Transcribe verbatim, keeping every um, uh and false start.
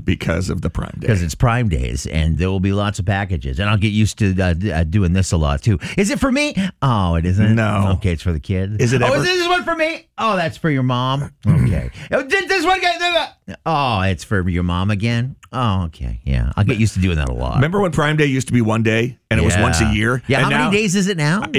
because of the Prime Day. Because it's Prime Days, and there will be lots of packages. And I'll get used to uh, d- uh, doing this a lot, too. Is it for me? Oh, it isn't? No. Okay, it's for the kid. Is it Oh, ever- is this one for me? Oh, that's for your mom? Okay. Oh, did this one get... Oh, it's for your mom again? Oh, okay. Yeah, I'll get used to doing that a lot. Remember when Prime Day used to be one day and it was Yeah. once a year? Yeah, and how now, many days is it now?